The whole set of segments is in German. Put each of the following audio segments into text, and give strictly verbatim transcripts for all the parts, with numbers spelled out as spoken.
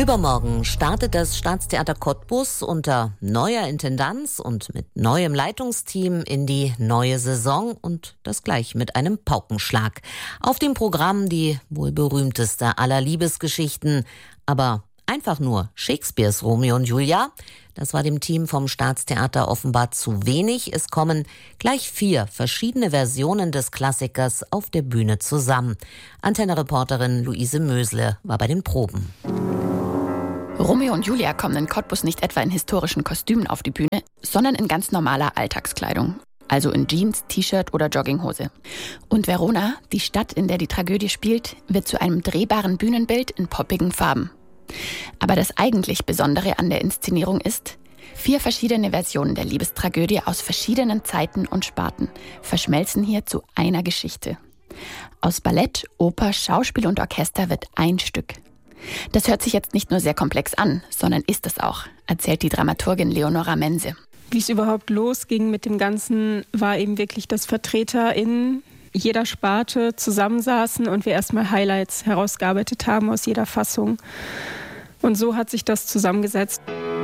Übermorgen startet das Staatstheater Cottbus unter neuer Intendanz und mit neuem Leitungsteam in die neue Saison und das gleich mit einem Paukenschlag. Auf dem Programm die wohl berühmteste aller Liebesgeschichten, aber einfach nur Shakespeares Romeo und Julia. Das war dem Team vom Staatstheater offenbar zu wenig. Es kommen gleich vier verschiedene Versionen des Klassikers auf der Bühne zusammen. Antenne-Reporterin Luise Mösle war bei den Proben. Romeo und Julia kommen in Cottbus nicht etwa in historischen Kostümen auf die Bühne, sondern in ganz normaler Alltagskleidung. Also in Jeans, T-Shirt oder Jogginghose. Und Verona, die Stadt, in der die Tragödie spielt, wird zu einem drehbaren Bühnenbild in poppigen Farben. Aber das eigentlich Besondere an der Inszenierung ist, vier verschiedene Versionen der Liebestragödie aus verschiedenen Zeiten und Sparten verschmelzen hier zu einer Geschichte. Aus Ballett, Oper, Schauspiel und Orchester wird ein Stück. Das hört sich jetzt nicht nur sehr komplex an, sondern ist es auch, erzählt die Dramaturgin Leonora Mense. Wie es überhaupt losging mit dem Ganzen, war eben wirklich, dass VertreterInnen jeder Sparte zusammensaßen und wir erstmal Highlights herausgearbeitet haben aus jeder Fassung. Und so hat sich das zusammengesetzt.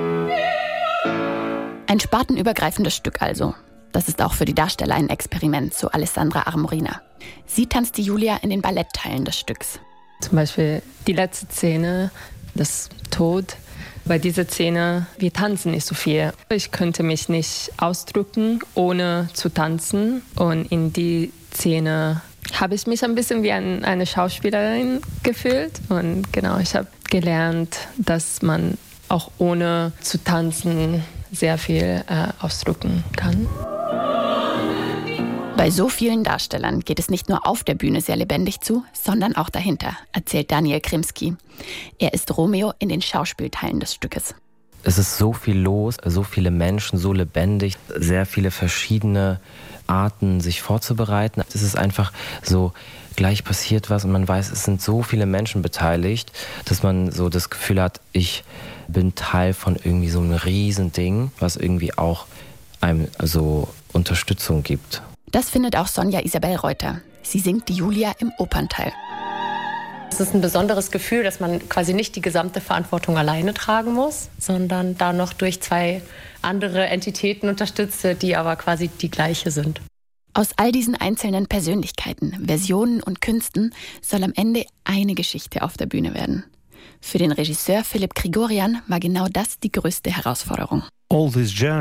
Ein spartenübergreifendes Stück also. Das ist auch für die Darsteller ein Experiment, so Alessandra Armorina. Sie tanzt die Julia in den Ballettteilen des Stücks. Zum Beispiel die letzte Szene, das Tod. Bei dieser Szene, wir tanzen nicht so viel. Ich könnte mich nicht ausdrücken, ohne zu tanzen. Und in die Szene habe ich mich ein bisschen wie ein, eine Schauspielerin gefühlt. Und genau, ich habe gelernt, dass man auch ohne zu tanzen sehr viel äh, ausdrücken kann. Bei so vielen Darstellern geht es nicht nur auf der Bühne sehr lebendig zu, sondern auch dahinter, erzählt Daniel Krimski. Er ist Romeo in den Schauspielteilen des Stückes. Es ist so viel los, so viele Menschen, so lebendig, sehr viele verschiedene Arten, sich vorzubereiten. Es ist einfach so, gleich passiert was und man weiß, es sind so viele Menschen beteiligt, dass man so das Gefühl hat, ich bin Teil von irgendwie so einem Riesending, was irgendwie auch einem so Unterstützung gibt. Das findet auch Sonja Isabel Reuter. Sie singt die Julia im Opernteil. Es ist ein besonderes Gefühl, dass man quasi nicht die gesamte Verantwortung alleine tragen muss, sondern da noch durch zwei andere Entitäten unterstützt wird, die aber quasi die gleiche sind. Aus all diesen einzelnen Persönlichkeiten, Versionen und Künsten soll am Ende eine Geschichte auf der Bühne werden. Für den Regisseur Philipp Grigorian war genau das die größte Herausforderung. All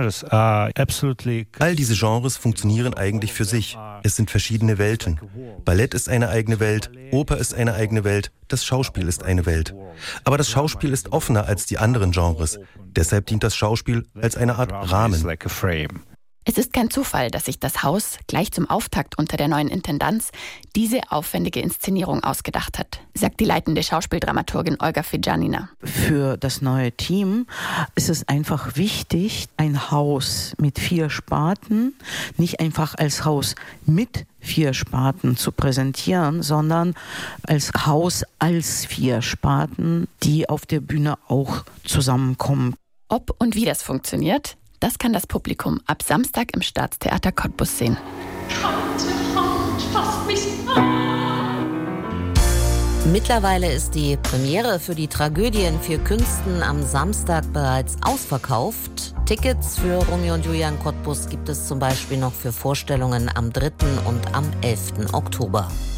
diese Genres funktionieren eigentlich für sich. Es sind verschiedene Welten. Ballett ist eine eigene Welt, Oper ist eine eigene Welt, das Schauspiel ist eine Welt. Aber das Schauspiel ist offener als die anderen Genres. Deshalb dient das Schauspiel als eine Art Rahmen. Es ist kein Zufall, dass sich das Haus gleich zum Auftakt unter der neuen Intendanz diese aufwendige Inszenierung ausgedacht hat, sagt die leitende Schauspieldramaturgin Olga Fidjanina. Für das neue Team ist es einfach wichtig, ein Haus mit vier Sparten nicht einfach als Haus mit vier Sparten zu präsentieren, sondern als Haus als vier Sparten, die auf der Bühne auch zusammenkommen. Ob und wie das funktioniert, das kann das Publikum ab Samstag im Staatstheater Cottbus sehen. Mittlerweile ist die Premiere für die Tragödie in vier Künsten am Samstag bereits ausverkauft. Tickets für Romeo und Julia in Cottbus gibt es zum Beispiel noch für Vorstellungen am dritten und am elften Oktober.